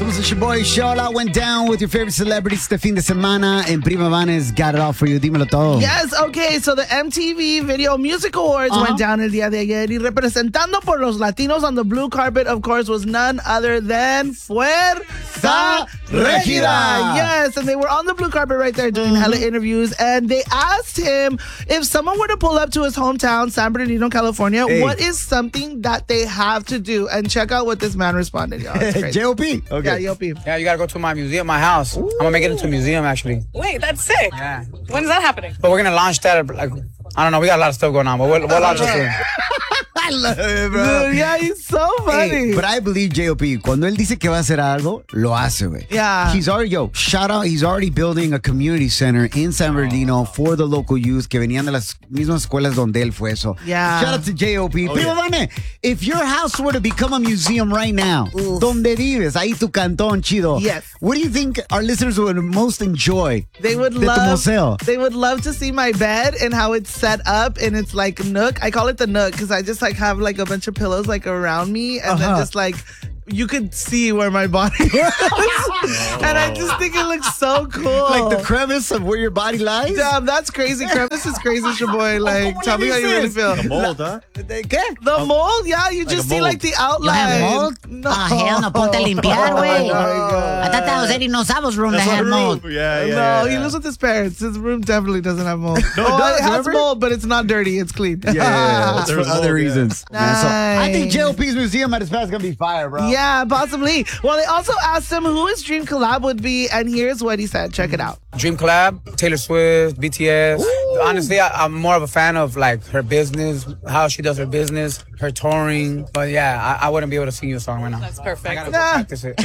It's your boy Shola. Went down with your favorite celebrities este fin de semana, and Prima Vanes got it all for you. Dímelo todo. Yes, okay. So the MTV Video Music Awards went down el día de ayer, y representando por los Latinos on the blue carpet, of course, was none other than Fuerza Regida. Yes, and they were on the blue carpet right there doing hella interviews, and they asked him if someone were to pull up to his hometown, San Bernardino, California, what is something that they have to do? And check out what this man responded, y'all. It's crazy. J.O.P. Okay. Yeah, J.O.P. Yeah, you gotta go to my museum, my house. I'm gonna make it into a museum, actually. Wait, that's sick. Yeah. When's that happening? But we're gonna launch that, like, I don't know, we got a lot of stuff going on, but we'll launch it soon. I love it, bro. Dude, yeah, he's so funny. Hey, but I believe J.O.P. Cuando él dice que va a hacer algo, lo hace, güey. Yeah. He's already building a community center in San Bernardino for the local youth que venían de las mismas escuelas donde él fue. So, Yeah. shout out to J.O.P. Prima Vane, if your house were to become a museum right now, donde vives, ahí tu cantón chido. Yes. What do you think our listeners would most enjoy? They would de tu love. museo? They would love to see my bed and how it's set up, and it's like nook. I call it the nook because I just like have like a bunch of pillows like around me, and then just like you could see where my body was. And I just think it looks so cool. Like the crevice of where your body lies? Damn, that's crazy. This is crazy, your boy. Like, tell me how you really feel. The mold, huh? ¿Qué? The mold, yeah, you just see mold. like the outline. have mold? No. Hell no, ponte a limpiar, güey. Oh, my God. I thought that was Eddie Nosavo's room that had mold. No, he lives with his parents. His room definitely doesn't have mold. No, it does, it has remember? mold, but it's not dirty. It's clean. Yeah, it's for There's other mold, yeah. reasons. Man, so I think Nice. J.O.P.'s museum at his past is gonna be fire, bro. Yeah, possibly. Well, they also asked him who his dream collab would be, and here's what he said. Check it out. Dream collab, Taylor Swift, BTS. Honestly, I'm more of a fan of like her business, how she does her business, her touring. But yeah, I wouldn't be able to sing you a song right now. That's I perfect. gotta go practice it.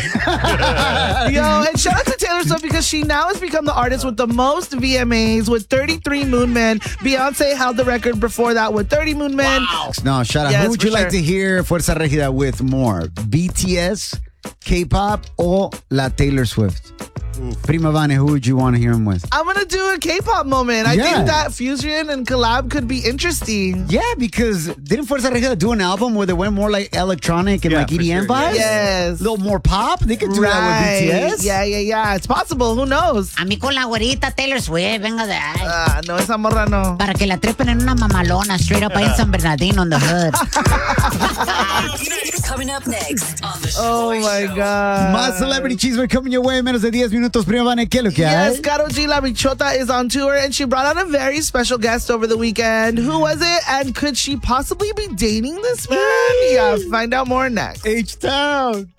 Yo, and shout out to Taylor Swift because she now has become the artist with the most VMAs with 33 Moon Men. Beyonce held the record before that with 30 Moon Men. No, shout out. Yes, Who would you for like sure. to hear Fuerza Regida with more? BTS, K-pop, or La Taylor Swift? Prima Vane, who would you want to hear him with? I'm going to do a K-pop moment. I Yeah. think that fusion and collab could be interesting. Yeah, because didn't Fuerza Regida do an album where they went more like electronic and Yeah, like for EDM sure, vibes? Yes. A little more pop? They could do that with BTS. Yeah. It's possible. Who knows? A mí con la güerita Taylor Swift, venga de ahí. No, esa morra no. Para que la trepen en una mamalona, straight up ahí en San Bernardino in the hood. Coming up next on the Oh, my God. Más Celebrity Cheeseburger coming your way en menos de 10 minutos. Prima Vane, ¿qué es lo que hay? Yes, Karol G La Bichota is on tour, and she brought out a very special guest over the weekend. Who was it? And could she possibly be dating this man? Yeah, find out more next. H-Town.